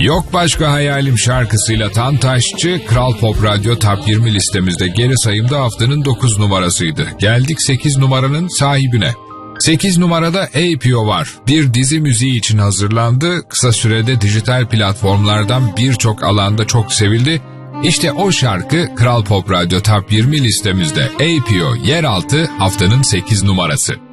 Yok Başka Hayalim şarkısıyla Tantaşçı, Kral Pop Radyo Top 20 listemizde geri sayımda haftanın 9 numarasıydı. Geldik 8 numaranın sahibine. 8 numarada APO var. Bir dizi müziği için hazırlandı. Kısa sürede dijital platformlardan birçok alanda çok sevildi. İşte o şarkı Kral Pop Radyo Top 20 listemizde. APO Yeraltı haftanın 8 numarası.